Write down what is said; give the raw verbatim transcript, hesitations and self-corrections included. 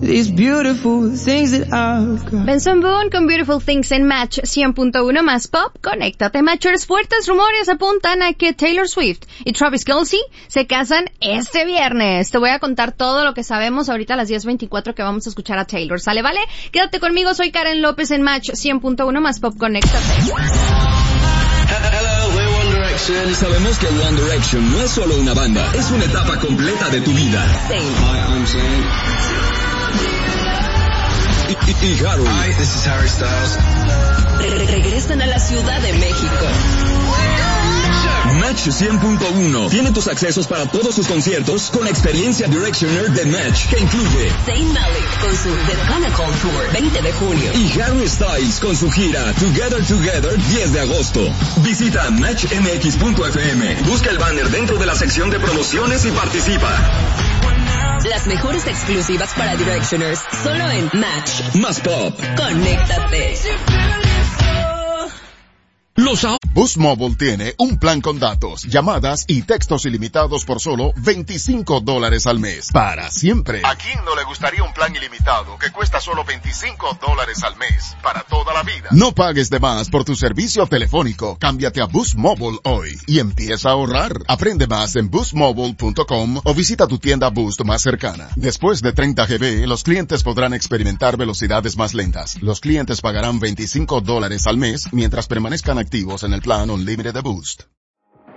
these beautiful things that I've got. Benson Boone con Beautiful Things en Match cien punto uno más pop. Conéctate, Matchers. Fuertes rumores apuntan a que Taylor Swift y Travis Kelce se casan este viernes. Te voy a contar todo lo que sabemos ahorita a las diez veinticuatro que vamos a escuchar a Taylor. ¿Sale, vale? Quédate conmigo, soy Karen López en Match cien punto uno más pop. Conéctate. Hello, we're One Direction. Sabemos que One Direction no es solo una banda, es una etapa completa de tu vida. Zayn. Hi, I'm Zayn. Y, y, y Harry. Hi, this is Harry Styles. Re- regresan a la Ciudad de México. Match cien punto uno tiene tus accesos para todos sus conciertos con la experiencia Directioner de Match, que incluye Zayn Malik con su The Pinnacle Tour veinte de junio y Harry Styles con su gira Together Together diez de agosto. Visita match m x punto f m, busca el banner dentro de la sección de promociones y participa. Las mejores exclusivas para Directioners, solo en Match. Más pop. Conéctate. Los a- Boost Mobile tiene un plan con datos, llamadas y textos ilimitados por solo veinticinco dólares al mes. Para siempre. ¿A quién no le gustaría un plan ilimitado que cuesta solo veinticinco dólares al mes? Para toda la vida. No pagues de más por tu servicio telefónico. Cámbiate a Boost Mobile hoy y empieza a ahorrar. Aprende más en boost mobile punto com o visita tu tienda Boost más cercana. Después de treinta gigabytes, los clientes podrán experimentar velocidades más lentas. Los clientes pagarán veinticinco dólares al mes mientras permanezcan activos en el plan Unlimited de Boost.